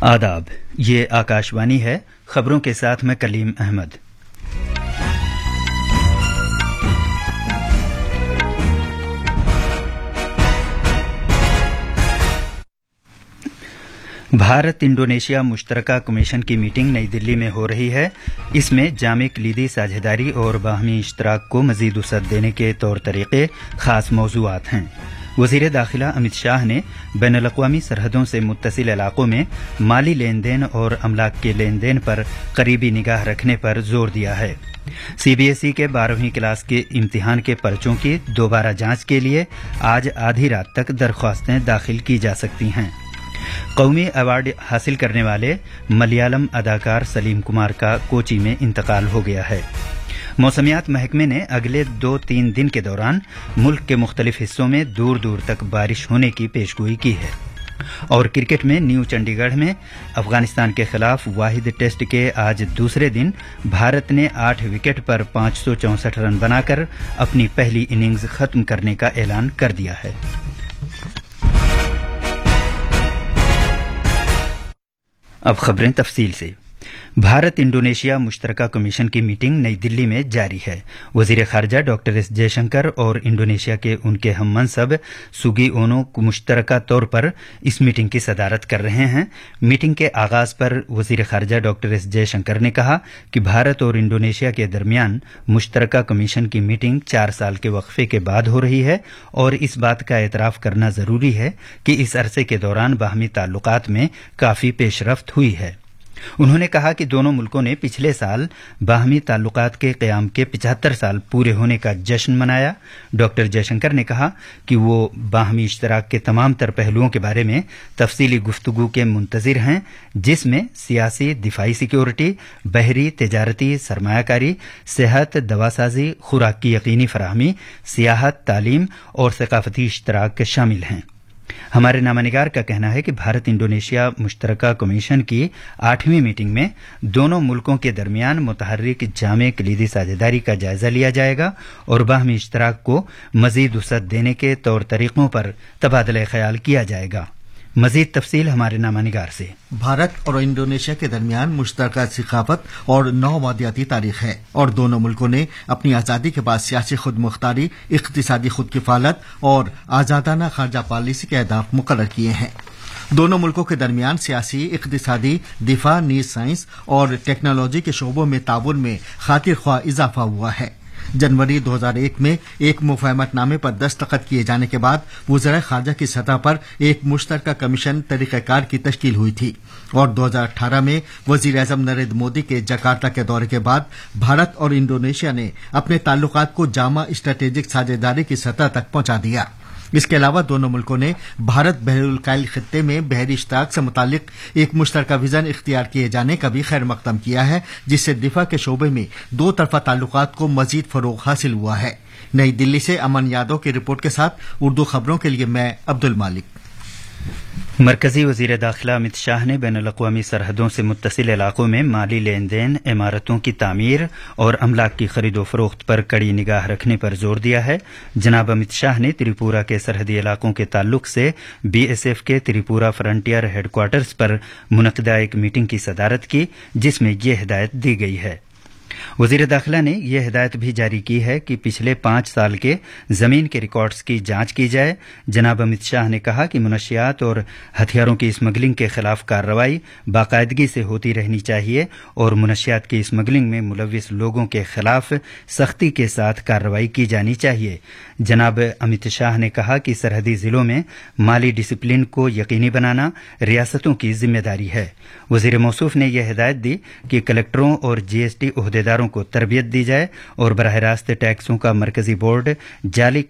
आदाब, ये आकाशवाणी है। खबरों के साथ मैं कलीम अहमद। भारत इंडोनेशिया मुश्तरका कमीशन की मीटिंग नई दिल्ली में हो रही है। इसमें जामे कलीदी साझेदारी और बाहमी इश्तराक को मजीद वसअत देने के तौर तरीके खास मौज़ूआत हैं। वज़ीर दाखिला अमित शाह ने बैनुल अक़वामी सरहदों से मुत्तसिल इलाकों में माली लेन देन और अमलाक के लेन देन पर करीबी निगाह रखने पर जोर दिया है। सीबीएसई के 12वीं क्लास के इम्तिहान के पर्चों की दोबारा जांच के लिए आज आधी रात तक दरख्वास्तें दाखिल की जा सकती हैं। कौमी अवार्ड हासिल करने वाले मलयालम अदाकार सलीम कुमार का कोची में इंतकाल हो गया है। मौसमियात महकमे ने अगले 2-3 दिन के दौरान मुल्क के मुख्तलिफ हिस्सों में दूर दूर तक बारिश होने की पेशगोई की है। और क्रिकेट में न्यू चंडीगढ़ में अफगानिस्तान के खिलाफ वाहिद टेस्ट के आज दूसरे दिन भारत ने 8 विकेट पर 564 रन बनाकर अपनी पहली इनिंग्स खत्म करने का ऐलान कर दिया है। अब खबरें तफसील से। भारत इंडोनेशिया मुश्तरका कमीशन की मीटिंग नई दिल्ली में जारी है। वजीर खारजा डॉक्टर एस जयशंकर और इंडोनेशिया के उनके हम मनसब सुगी ओनो मुश्तरका तौर पर इस मीटिंग की सदारत कर रहे हैं। मीटिंग के आगाज पर वजीर खारजा डॉक्टर एस जयशंकर ने कहा कि भारत और इंडोनेशिया के दरमियान मुश्तरका कमीशन की मीटिंग 4 साल के वक्फे के बाद हो रही है और इस बात का एतराफ करना जरूरी है कि इस अरसे के दौरान बाहमी ताल्लुकात में काफी पेशरफ्त हुई है। उन्होंने कहा कि दोनों मुल्कों ने पिछले साल बाहमी ताल्लुकात के क़याम के 75 साल पूरे होने का जश्न मनाया। डॉक्टर जयशंकर ने कहा कि वो बाहमी इश्तराक के तमाम तर पहलुओं के बारे में तफसीली गुफ्तगू के मुंतज़िर हैं, जिसमें सियासी, दिफाई सिक्योरिटी, बहरी, तिजारती, सरमायाकारी, सेहत, दवासाजी, खुराक की यकीनी फराहमी, सियाहत, तालीम और सकाफती इश्तराक शामिल हैं। हमारे नामानिगार का कहना है कि भारत इंडोनेशिया मुश्तरका कमीशन की 8वीं मीटिंग में दोनों मुल्कों के दरमियान मुतहर्रिक जामे कलीदी साझेदारी का जायजा लिया जाएगा और बाहमी इश्तराक को मजीद वसअत देने के तौर तरीकों पर तबादला ख्याल किया जाएगा। मजीद तफसील हमारे नामानिगार से। भारत और इंडोनेशिया के दरमियान मुश्तरका सकाफत और नौमादियाती तारीख है और दोनों मुल्कों ने अपनी आज़ादी के बाद सियासी खुद मुख्तारी, इक़्तिसादी खुद किफ़ालत और आज़ादाना खारजा पॉलिसी के अहदाफ मुकर्रर किए हैं। दोनों मुल्कों के दरमियान सियासी, इक़्तिसादी, दिफा, नीज़ साइंस और टेक्नोलॉजी के शोबों में ताउन में खातिर ख्वाह इजाफा हुआ है। जनवरी 2001 में एक मुफाहमतनामे पर दस्तखत किए जाने के बाद वज़राए खारजा की सतह पर एक मुश्तरका कमीशन तरीक़ाकार की तश्कील हुई थी और 2018 में वज़ीर आज़म नरेंद्र मोदी के जकार्ता के दौरे के बाद भारत और इंडोनेशिया ने अपने ताल्लुकात को जामा स्ट्रेटेजिक साझेदारी की सतह तक पहुंचा दिया। इसके अलावा दोनों मुल्कों ने भारत बहरुल कायल खित्ते में बहरी इश्तराक से मुतालिक एक मुश्तरका विजन इख्तियार किए जाने का भी खैर मकदम किया है, जिससे दिफा के शोबे में 2 तरफा ताल्लुकात को मजीद फरोग हासिल हुआ है। नई दिल्ली से अमन यादव की रिपोर्ट के साथ उर्दू खबरों के लिए मैं अब्दुल मालिक। मरकजी वजीर दाखिला अमित शाह ने बैनुल अक़वामी सरहदों से मुत्तसिल इलाकों में माली लेन देन, इमारतों की तामीर और अमलाक की खरीदो फरोख्त पर कड़ी निगाह रखने पर जोर दिया है। जनाब अमित शाह ने त्रिपुरा के सरहदी इलाकों के ताल्लुक से बीएसएफ के त्रिपुरा फ्रंटियर हेडक्वार्टर्स पर मुनक़दा एक मीटिंग की सदारत की, जिसमें यह हिदायत दी गई है। वजीर दाखिला ने यह हिदायत भी जारी की है कि पिछले 5 साल के जमीन के रिकॉर्ड्स की जांच की जाए। जनाब अमित शाह ने कहा कि मुनशियात और हथियारों की स्मगलिंग के खिलाफ कार्रवाई बाकायदगी से होती रहनी चाहिए और मुनशियात की स्मगलिंग में मुलविस लोगों के खिलाफ सख्ती के साथ कार्रवाई की जानी चाहिए। जनाब अमित शाह ने कहा कि सरहदी जिलों में माली डिसिप्लिन को यकीनी बनाना रियासतों की जिम्मेदारी है। वजीर मौसूफ ने यह हिदायत दी कि कलेक्टरों और जीएसटी ओहदेदारों को तरबियत दी जाए और बराह रास्त टैक्सों का मरकजी बोर्ड जाली